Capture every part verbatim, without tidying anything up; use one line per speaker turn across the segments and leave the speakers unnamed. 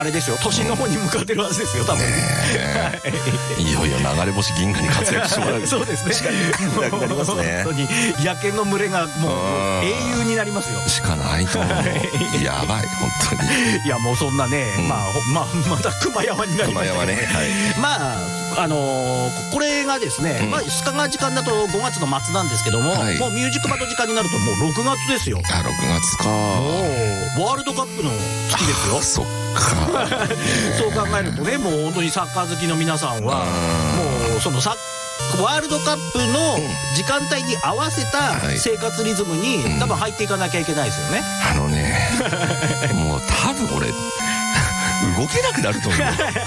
あれですよ、都心の方に向かってるはずですよ、多分。
いよいよ流れ星銀河に活躍してもらう。
そうですね。
なくなりますね。
本当に野犬の群れがもう英雄になりますよ。
しかないと思う。やばい、本当に。
いや、もうそんなね、まあ、まあ、また熊山になりましたね。まあ、あのこれがですね、まあ、スカが時間だとごがつの末なんですけども、もうミュージックバンド時間になるともうろくがつですよ。
あ、ろくがつか。
もう、ワールドカップの月ですよ。
そっか。
そう考えるとね、もう本当にサッカー好きの皆さんは、もうそのサッワールドカップの時間帯に合わせた生活リズムに多分入っていかなきゃいけないですよね。
あのね、もう多分俺動けなくなると思う。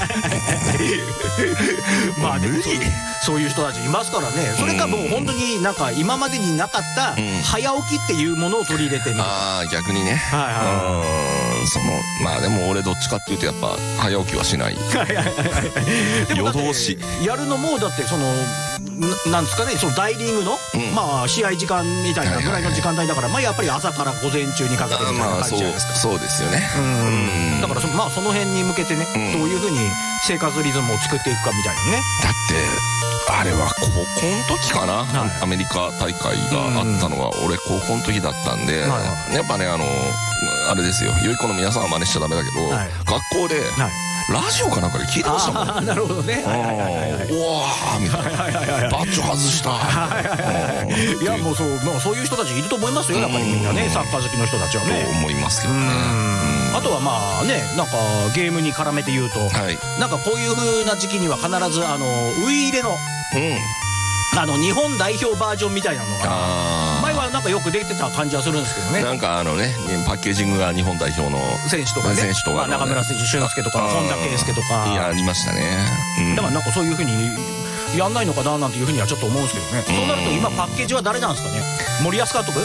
まあ無理。そういう人たちいますからね。それかもう本当になんか今までになかった早起きっていうものを取り入れてみる。
ああ、逆にね。
はいはい。
そのまあでも俺どっちかっていうとやっぱ早起きはしない。夜通し
やるのもだってそのなんですかね、その大リーグのまあ試合時間みたいなぐらいの時間帯だから、まあやっぱり朝から午前中にかけてみたいな感じじゃないですか。
そうですよね。
だからまあその辺に向けてね、どういうふうに生活リズムを作っていくかみたいなね。
だってあれは高校の時かな、アメリカ大会があったのは俺高校の時だったんで、やっぱね、あのあれですよ、良い子の皆さんは真似しちゃダメだけど、学校でラジオかなんかで聞いてましたもん。
なるほどね。
うわーみたいな、バッジ外した。
いやもうそう、もうそういう人たちいると思いますよ、やっぱりみんなね、サッカー好きの人たちはね。
と思いますけどね。
あとはまあね、なんかゲームに絡めて言うと、なんかこういう風な時期には必ずあのウイイレのあの日本代表バージョンみたいなのが前はなんかよくできてた感じはするんですけどね。
なんかあのね、パッケージングが日本代表の
選手とかね、選手とか中村選手、俊介とか本田圭佑とか、
いやありましたね。
だからなんかそういう風にやんないのかななんていう風にはちょっと思うんですけどね。そうなると今パッケージは誰なんですかね。森保監督？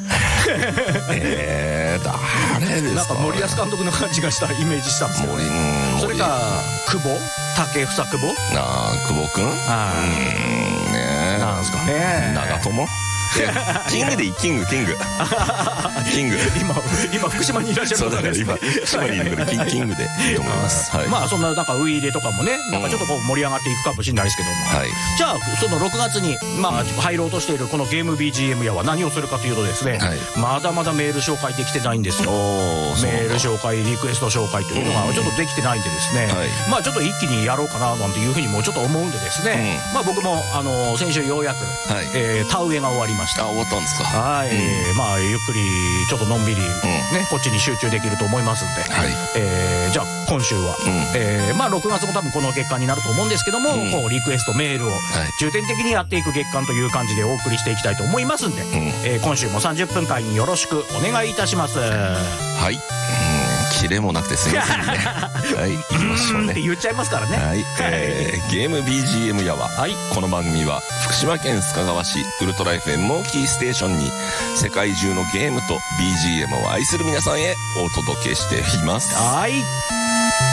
えー、誰ですか。
なんか森保監督の感じがしたイメージしたんですけど、それか久保武房久保、
ああ久保君、うんね、
なんですかね、
長友キングでいい、キングキングキング
今今福島にいらっしゃる方ですね。
今福島にいるからキンキングでいいと思います。
まあそんななんかウイイレとかもね、なんかちょっとこう盛り上がっていくかもしれないですけども、じゃあそのろくがつにまあ入ろうとしているこのゲーム ビージーエム やは何をするかというとですね、まだまだメール紹介できてないんですよ。メール紹介、リクエスト紹介というのがちょっとできてないんでですね、まあちょっと一気にやろうかななんていうふうにもうちょっと思うんでですね、まあ僕もあの先週ようやく田植えが終わりました。
あ、終わったんですか。
はい、まあゆっくりちょっとのんびりね、こっちに集中できると思いますんで、えじゃあ今週はえまあろくがつも多分この月間になると思うんですけども、こうリクエストメールを重点的にやっていく月間という感じでお送りしていきたいと思いますんで、え今週もさんじゅっぷんかんよろしくお願いいたします。
はい、キレもなくてすみませんね。はい、行きましょうね
って言っちゃいますからね。
はい、えー、ゲーム ビージーエム やは、はい、この番組は福島県須賀川市ウルトラ エフエム をキーステーションに世界中のゲームと ビージーエム を愛する皆さんへお届けしています。
はい。